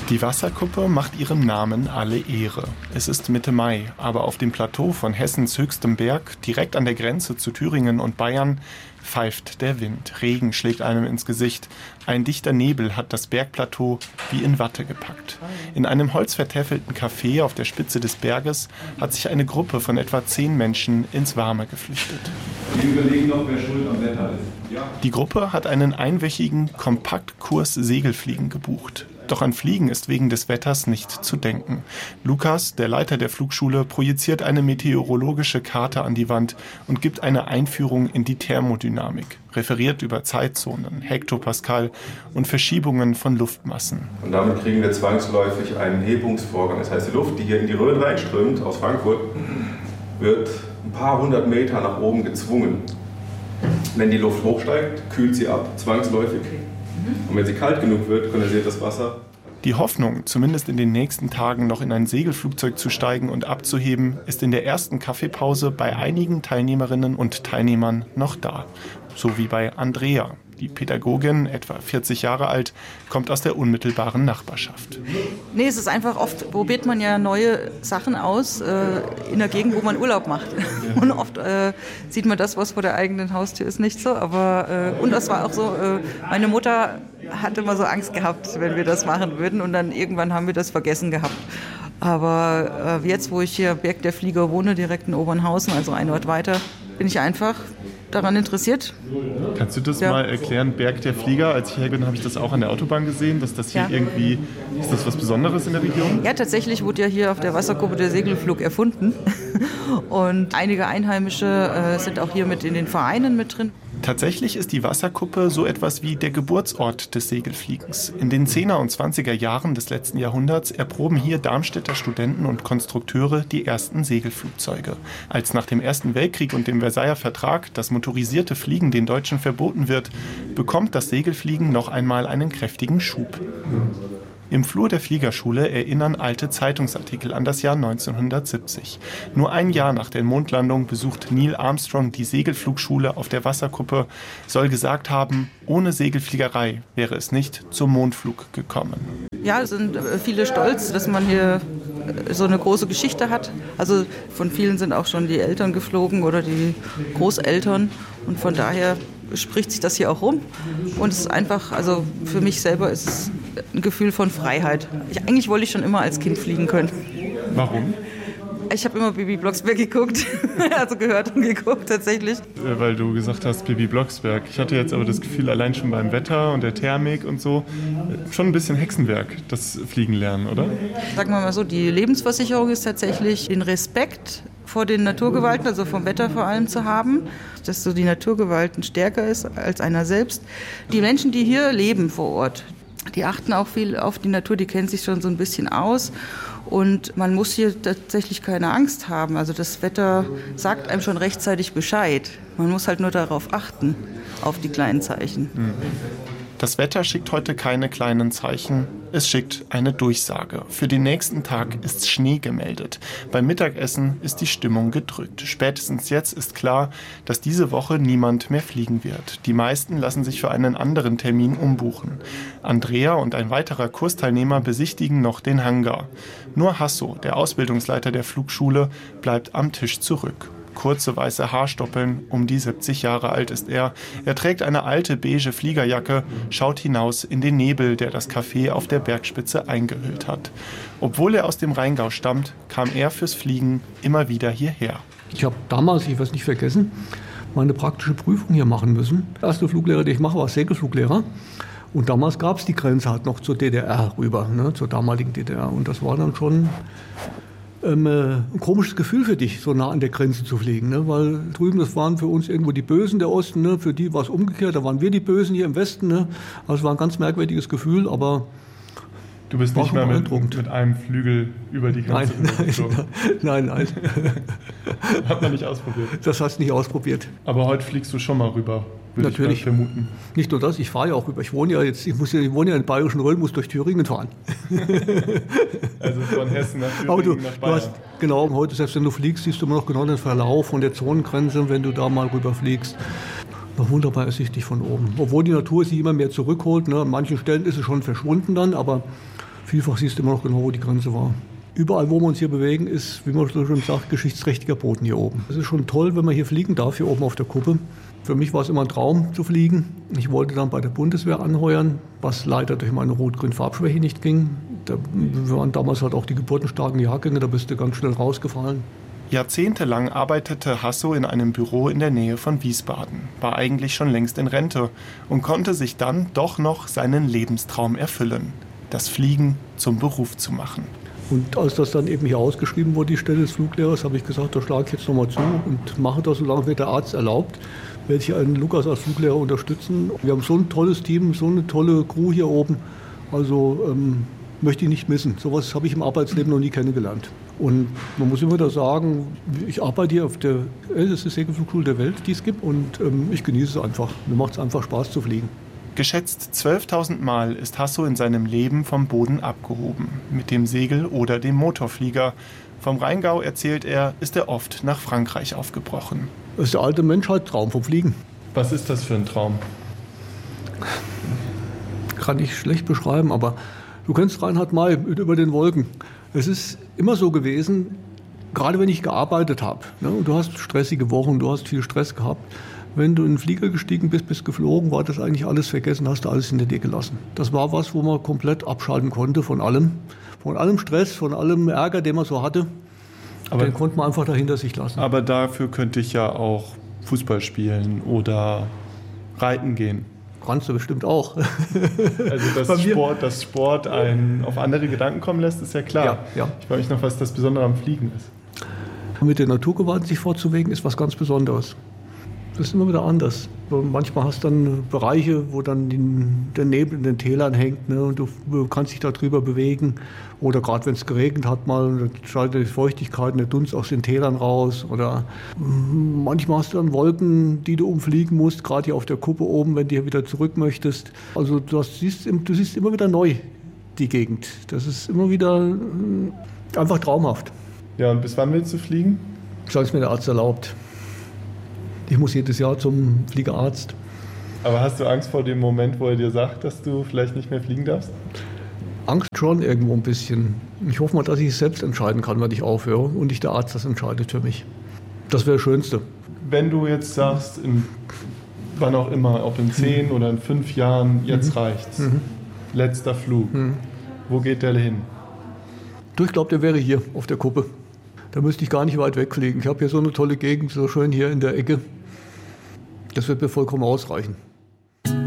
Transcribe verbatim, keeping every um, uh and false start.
Die Wasserkuppe macht ihrem Namen alle Ehre. Es ist Mitte Mai, aber auf dem Plateau von Hessens höchstem Berg, direkt an der Grenze zu Thüringen und Bayern, pfeift der Wind. Regen schlägt einem ins Gesicht. Ein dichter Nebel hat das Bergplateau wie in Watte gepackt. In einem holzvertäfelten Café auf der Spitze des Berges hat sich eine Gruppe von etwa zehn Menschen ins Warme geflüchtet. Wir überlegen noch, wer schuld am Wetter ist. Ja. Die Gruppe hat einen einwöchigen Kompaktkurs Segelfliegen gebucht. Doch an Fliegen ist wegen des Wetters nicht zu denken. Lukas, der Leiter der Flugschule, projiziert eine meteorologische Karte an die Wand und gibt eine Einführung in die Thermodynamik, referiert über Zeitzonen, Hektopascal und Verschiebungen von Luftmassen. Und damit kriegen wir zwangsläufig einen Hebungsvorgang. Das heißt, die Luft, die hier in die Rhön reinströmt aus Frankfurt, wird ein paar hundert Meter nach oben gezwungen. Wenn die Luft hochsteigt, kühlt sie ab, zwangsläufig. Und wenn sie kalt genug wird, kondensiert das Wasser. Die Hoffnung, zumindest in den nächsten Tagen noch in ein Segelflugzeug zu steigen und abzuheben, ist in der ersten Kaffeepause bei einigen Teilnehmerinnen und Teilnehmern noch da. So wie bei Andrea. Die Pädagogin, etwa vierzig Jahre alt, kommt aus der unmittelbaren Nachbarschaft. Nee, es ist einfach, oft probiert man ja neue Sachen aus äh, in der Gegend, wo man Urlaub macht. Ja. Und oft äh, sieht man das, was vor der eigenen Haustür ist, nicht so. Aber, äh, und das war auch so, äh, meine Mutter hat immer so Angst gehabt, wenn wir das machen würden. Und dann irgendwann haben wir das vergessen gehabt. Aber äh, jetzt, wo ich hier Berg der Flieger wohne, direkt in Obernhausen, also ein Ort weiter, bin ich einfach daran interessiert. Kannst du das ja. mal erklären, Berg der Flieger? Als ich her bin, habe ich das auch an der Autobahn gesehen, dass das hier ja. irgendwie, ist das was Besonderes in der Region? Ja, tatsächlich wurde ja hier auf der Wasserkuppe der Segelflug erfunden und einige Einheimische äh, sind auch hier mit in den Vereinen mit drin. Tatsächlich ist die Wasserkuppe so etwas wie der Geburtsort des Segelfliegens. In den zehner und zwanziger Jahren des letzten Jahrhunderts erproben hier Darmstädter Studenten und Konstrukteure die ersten Segelflugzeuge. Als nach dem Ersten Weltkrieg und dem Versailler Vertrag das motorisierte Fliegen den Deutschen verboten wird, bekommt das Segelfliegen noch einmal einen kräftigen Schub. Im Flur der Fliegerschule erinnern alte Zeitungsartikel an das Jahr neunzehnhundertsiebzig. Nur ein Jahr nach der Mondlandung besucht Neil Armstrong die Segelflugschule auf der Wasserkuppe, soll gesagt haben, ohne Segelfliegerei wäre es nicht zum Mondflug gekommen. Ja, es sind viele stolz, dass man hier so eine große Geschichte hat. Also von vielen sind auch schon die Eltern geflogen oder die Großeltern und von daher spricht sich das hier auch rum und es ist einfach, also für mich selber ist es ein Gefühl von Freiheit. Ich, eigentlich wollte ich schon immer als Kind fliegen können. Warum? Ich habe immer Bibi Blocksberg geguckt, also gehört und geguckt tatsächlich. Weil du gesagt hast, Bibi Blocksberg. Ich hatte jetzt aber das Gefühl, allein schon beim Wetter und der Thermik und so, schon ein bisschen Hexenwerk, das Fliegen lernen, oder? Sagen wir mal so, die Lebensversicherung ist tatsächlich den Respekt vor den Naturgewalten, also vom Wetter vor allem zu haben, dass so die Naturgewalten stärker ist als einer selbst. Die Menschen, die hier leben vor Ort, die achten auch viel auf die Natur, die kennen sich schon so ein bisschen aus. Und man muss hier tatsächlich keine Angst haben. Also das Wetter sagt einem schon rechtzeitig Bescheid. Man muss halt nur darauf achten, auf die kleinen Zeichen. Das Wetter schickt heute keine kleinen Zeichen, es schickt eine Durchsage. Für den nächsten Tag ist Schnee gemeldet. Beim Mittagessen ist die Stimmung gedrückt. Spätestens jetzt ist klar, dass diese Woche niemand mehr fliegen wird. Die meisten lassen sich für einen anderen Termin umbuchen. Andrea und ein weiterer Kursteilnehmer besichtigen noch den Hangar. Nur Hasso, der Ausbildungsleiter der Flugschule, bleibt am Tisch zurück. Kurze weiße Haarstoppeln, um die siebzig Jahre alt ist er. Er trägt eine alte beige Fliegerjacke, schaut hinaus in den Nebel, der das Café auf der Bergspitze eingehüllt hat. Obwohl er aus dem Rheingau stammt, kam er fürs Fliegen immer wieder hierher. Ich habe damals, ich werde es nicht vergessen, meine praktische Prüfung hier machen müssen. Der erste Fluglehrer, den ich mache, war Segelfluglehrer. Und damals gab es die Grenze halt noch zur D D R rüber, ne, zur damaligen D D R. Und das war dann schon ähm, ein komisches Gefühl für dich, so nah an der Grenze zu fliegen. Ne? Weil drüben, das waren für uns irgendwo die Bösen der Osten, ne? Für die war es umgekehrt, da waren wir die Bösen hier im Westen. Ne? Also es war ein ganz merkwürdiges Gefühl, aber du bist nicht mehr mit, mit einem Flügel über die Grenze geflogen? Nein, nein, nein. Hat man nicht ausprobiert? Das hast du nicht ausprobiert. Aber heute fliegst du schon mal rüber, würde Natürlich. ich mal vermuten. Nicht nur das, ich fahre ja auch rüber. Ich wohne ja jetzt, ich, muss ja, ich wohne ja in Bayerischen Röll, muss durch Thüringen fahren. Also von Hessen nach Thüringen Aber du, nach Bayern. Du hast, genau, heute, selbst wenn du fliegst, siehst du immer noch genau den Verlauf von der Zonengrenze, wenn du da mal rüber fliegst. Noch wunderbar ersichtlich von oben. Obwohl die Natur sich immer mehr zurückholt. Ne? An manchen Stellen ist es schon verschwunden dann, aber Vielfach siehst du immer noch genau, wo die Grenze war. Überall, wo wir uns hier bewegen, ist, wie man schon sagt, geschichtsträchtiger Boden hier oben. Es ist schon toll, wenn man hier fliegen darf, hier oben auf der Kuppe. Für mich war es immer ein Traum zu fliegen. Ich wollte dann bei der Bundeswehr anheuern, was leider durch meine Rot-Grün-Farbschwäche nicht ging. Da waren damals halt auch die geburtenstarken Jahrgänge, da bist du ganz schnell rausgefallen. Jahrzehntelang arbeitete Hasso in einem Büro in der Nähe von Wiesbaden, war eigentlich schon längst in Rente und konnte sich dann doch noch seinen Lebenstraum erfüllen, das Fliegen zum Beruf zu machen. Und als das dann eben hier ausgeschrieben wurde, die Stelle des Fluglehrers, habe ich gesagt, da schlage ich jetzt nochmal zu und mache das, solange mir der Arzt erlaubt, werde ich einen Lukas als Fluglehrer unterstützen. Wir haben so ein tolles Team, so eine tolle Crew hier oben, also ähm, möchte ich nicht missen. Sowas habe ich im Arbeitsleben noch nie kennengelernt. Und man muss immer wieder sagen, ich arbeite hier auf der ältesten Segelflugschule der Welt, die es gibt, und ähm, ich genieße es einfach. Mir macht es einfach Spaß zu fliegen. Geschätzt zwölftausend Mal ist Hasso in seinem Leben vom Boden abgehoben, mit dem Segel oder dem Motorflieger. Vom Rheingau, erzählt er, ist er oft nach Frankreich aufgebrochen. Das ist der alte Menschheitstraum vom Fliegen. Was ist das für ein Traum? Kann ich schlecht beschreiben, aber du kennst Reinhard May mit Über den Wolken. Es ist immer so gewesen, gerade wenn ich gearbeitet habe, ne, und du hast stressige Wochen, du hast viel Stress gehabt, wenn du in den Flieger gestiegen bist, bist geflogen, war das eigentlich alles vergessen, hast du alles hinter dir gelassen. Das war was, wo man komplett abschalten konnte von allem, von allem Stress, von allem Ärger, den man so hatte. Aber den konnte man einfach dahinter sich lassen. Aber dafür könnte ich ja auch Fußball spielen oder reiten gehen. Kannst du bestimmt auch. Also dass Sport, dass Sport einen auf andere Gedanken kommen lässt, ist ja klar. Ja, ja. Ich frage mich noch, was das Besondere am Fliegen ist. Mit den Naturgewalten sich fortzubewegen, ist was ganz Besonderes. Das ist immer wieder anders. Manchmal hast du dann Bereiche, wo dann der Nebel in den Tälern hängt, ne, und du kannst dich da drüber bewegen. Oder gerade wenn es geregnet hat, mal schaltet die Feuchtigkeit und der Dunst aus den Tälern raus. Oder manchmal hast du dann Wolken, die du umfliegen musst, gerade hier auf der Kuppe oben, wenn du hier wieder zurück möchtest. Also du siehst, du siehst immer wieder neu die Gegend. Das ist immer wieder einfach traumhaft. Ja, und bis wann willst du fliegen? Solange es mir der Arzt erlaubt. Ich muss jedes Jahr zum Fliegerarzt. Aber hast du Angst vor dem Moment, wo er dir sagt, dass du vielleicht nicht mehr fliegen darfst? Angst schon irgendwo ein bisschen. Ich hoffe mal, dass ich es selbst entscheiden kann, wann ich aufhöre und nicht der Arzt das entscheidet für mich. Das wäre das Schönste. Wenn du jetzt sagst, in, wann auch immer, ob in zehn mhm. oder in fünf Jahren, jetzt mhm. reicht's. Mhm. Letzter Flug. Mhm. Wo geht der hin? Du, ich glaube, der wäre hier auf der Kuppe. Da müsste ich gar nicht weit wegfliegen. Ich habe hier so eine tolle Gegend, so schön hier in der Ecke. Das wird mir vollkommen ausreichen.